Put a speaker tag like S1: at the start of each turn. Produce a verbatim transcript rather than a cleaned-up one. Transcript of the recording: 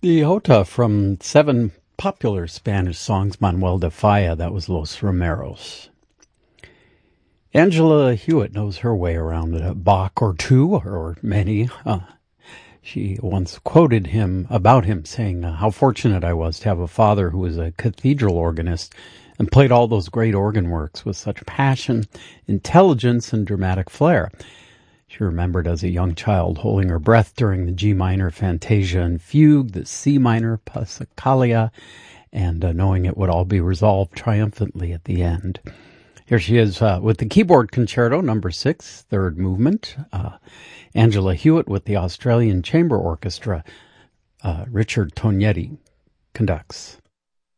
S1: The Jota from seven popular Spanish songs, Manuel de Falla, that was Los Romeros. Angela Hewitt knows her way around a Bach or two, or many. Uh, she once quoted him, about him, saying uh, how fortunate I was to have a father who was a cathedral organist and played all those great organ works with such passion, intelligence, and dramatic flair. She remembered as a young child holding her breath during the G minor Fantasia and Fugue, the C minor Passacaglia, and uh, knowing it would all be resolved triumphantly at the end. Here she is uh, with the keyboard concerto, number six, third movement. Uh, Angela Hewitt with the Australian Chamber Orchestra. Uh, Richard Tognetti conducts.